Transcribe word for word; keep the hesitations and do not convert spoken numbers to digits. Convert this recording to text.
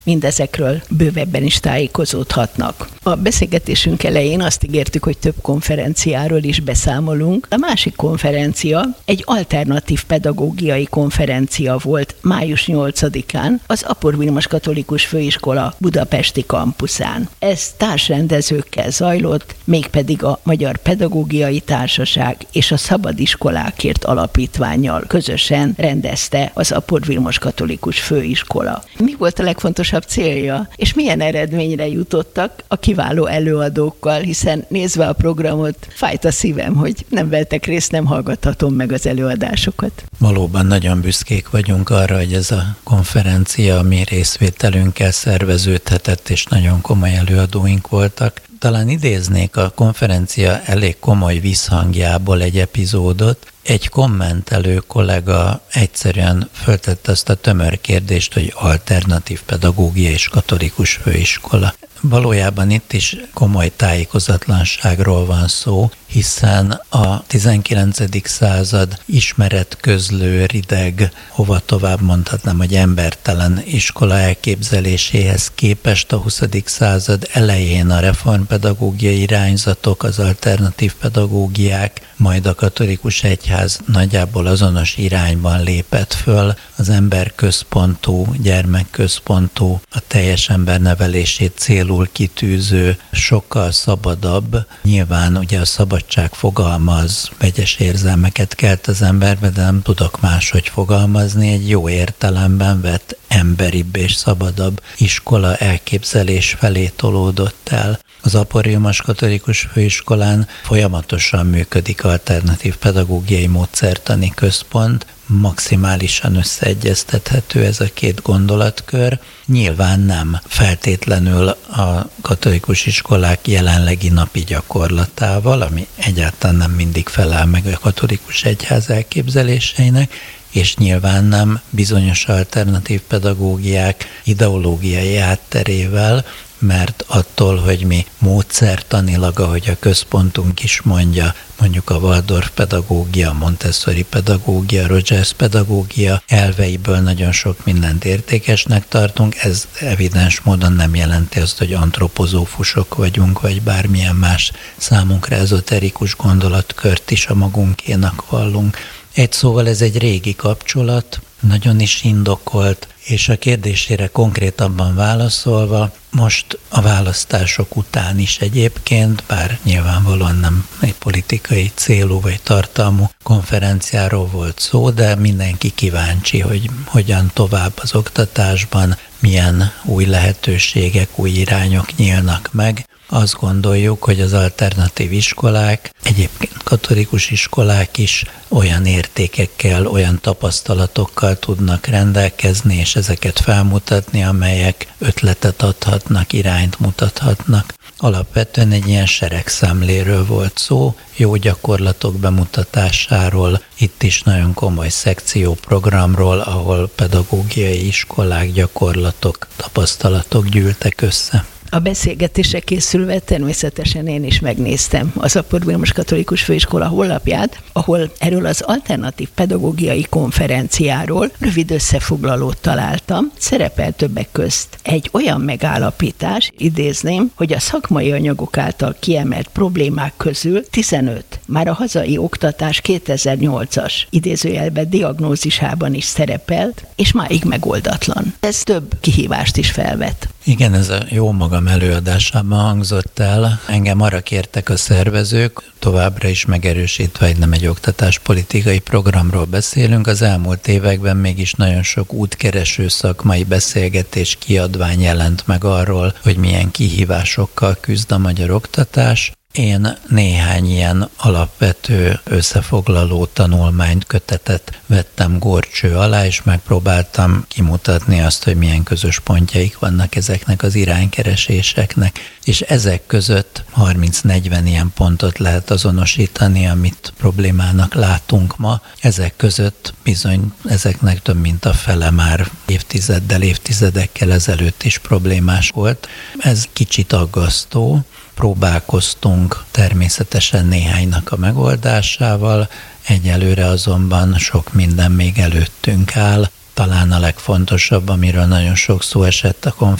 mindezekről bővebben is tájékozódhatnak. A beszélgetésünk elején azt ígértük, hogy több konferenciáról is beszámolunk. A másik konferencia egy alternatív pedagógiai konferencia volt május nyolcadikán az Apor Vilmos Katolikus Főiskola budapesti kampuszán. Ez társrendezőkkel zajlott, mégpedig a Magyar Pedagógiai Társaság és a Szabadiskolákért Alapítvánnyal közösen rendezte az Apor Vilmos Katolikus Főiskola. Mi volt a legfontosabb célja, és milyen eredményre jutottak a kiváló előadókkal, hiszen nézve a programot, fájt a szívem, hogy nem vettek részt, nem hallgathatom meg az előadásokat. Valóban nagyon büszkék vagyunk arra, hogy ez a konferencia a mi részvételünkkel szerveződhetett, és nagyon komoly előadóink voltak. Talán idéznék a konferencia elég komoly visszhangjából egy epizódot. Egy kommentelő kollega egyszerűen föltette azt a tömör kérdést, hogy alternatív pedagógia és katolikus főiskola. Valójában itt is komoly tájékozatlanságról van szó, hiszen a tizenkilencedik század ismeretközlő, rideg, hova tovább mondhatnám, hogy embertelen iskola elképzeléséhez képest a huszadik század elején a reformpedagógiai irányzatok, az alternatív pedagógiák, majd a katolikus egyház nagyjából azonos irányban lépett föl, az emberközpontú, gyermekközpontú, a teljes ember nevelését célul kitűző, sokkal szabadabb. Nyilván ugye a szabadság fogalma az vegyes érzelmeket kelt az emberbe, de nem tudok máshogy fogalmazni, egy jó értelemben vett emberibb és szabadabb iskola elképzelés felé tolódott el. Az Apor Vilmos Katolikus Főiskolán folyamatosan működik alternatív pedagógiai módszertani központ, maximálisan összeegyeztethető ez a két gondolatkör. Nyilván nem feltétlenül a katolikus iskolák jelenlegi napi gyakorlatával, ami egyáltalán nem mindig felel meg a katolikus egyház elképzeléseinek, és nyilván nem bizonyos alternatív pedagógiák ideológiai hátterével, mert attól, hogy mi módszertanilag, ahogy a központunk is mondja, mondjuk a Waldorf pedagógia, a Montessori pedagógia, Rogers pedagógia elveiből nagyon sok mindent értékesnek tartunk, ez evidens módon nem jelenti azt, hogy antropozófusok vagyunk, vagy bármilyen más számunkra ezoterikus gondolatkört is a magunkénak vallunk. Egy szóval ez egy régi kapcsolat, nagyon is indokolt, és a kérdésére konkrétabban válaszolva, most a választások után is egyébként, bár nyilvánvalóan nem egy politikai célú vagy tartalmú konferenciáról volt szó, de mindenki kíváncsi, hogy hogyan tovább az oktatásban, milyen új lehetőségek, új irányok nyílnak meg. Azt gondoljuk, hogy az alternatív iskolák, egyébként katolikus iskolák is olyan értékekkel, olyan tapasztalatokkal tudnak rendelkezni, és ezeket felmutatni, amelyek ötletet adhatnak, irányt mutathatnak. Alapvetően egy ilyen seregszemléről volt szó, jó gyakorlatok bemutatásáról, itt is nagyon komoly szekcióprogramról, ahol pedagógiai iskolák, gyakorlatok, tapasztalatok gyűltek össze. A beszélgetésre készülve természetesen én is megnéztem az Apor Vilmos Katolikus Főiskola honlapját, ahol erről az alternatív pedagógiai konferenciáról rövid összefoglalót találtam. Szerepel többek közt egy olyan megállapítás, idézném, hogy a szakmai anyagok által kiemelt problémák közül tizenöt már a hazai oktatás kétezer-nyolcas idézőjelben diagnózisában is szerepelt, és máig megoldatlan. Ez több kihívást is felvet. Igen, ez a jó magam előadásában hangzott el. Engem arra kértek a szervezők, továbbra is megerősítve, hogy nem egy oktatáspolitikai programról beszélünk. Az elmúlt években mégis nagyon sok útkereső szakmai beszélgetés, kiadvány jelent meg arról, hogy milyen kihívásokkal küzd a magyar oktatás. Én néhány ilyen alapvető összefoglaló tanulmányt, kötetet vettem górcső alá, és megpróbáltam kimutatni azt, hogy milyen közös pontjaik vannak ezeknek az iránykereséseknek. És ezek között harminc-negyven ilyen pontot lehet azonosítani, amit problémának látunk ma. Ezek között bizony ezeknek több mint a fele már évtizeddel, évtizedekkel ezelőtt is problémás volt. Ez kicsit aggasztó. Próbálkoztunk természetesen néhánynak a megoldásával, egyelőre azonban sok minden még előttünk áll. talán a legfontosabb, amiről nagyon sok szó esett a konferencián,